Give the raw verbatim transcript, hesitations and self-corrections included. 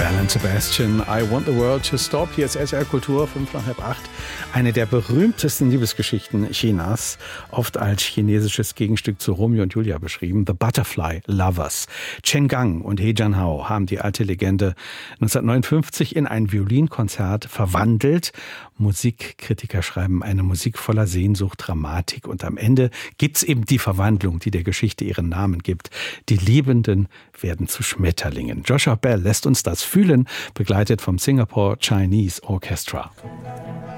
Belle Sebastian, I Want the World to Stop. Hier ist S R Kultur, fünf nach halb acht. Eine der berühmtesten Liebesgeschichten Chinas, oft als chinesisches Gegenstück zu Romeo und Julia beschrieben. The Butterfly Lovers. Chen Gang und He Jianhao haben die alte Legende neunzehnhundertneunundfünfzig in ein Violinkonzert verwandelt. Musikkritiker schreiben, eine Musik voller Sehnsucht, Dramatik. Und am Ende gibt's eben die Verwandlung, die der Geschichte ihren Namen gibt. Die Liebenden werden zu Schmetterlingen. Joshua Bell lässt uns das fühlen, begleitet vom Singapore Chinese Orchestra.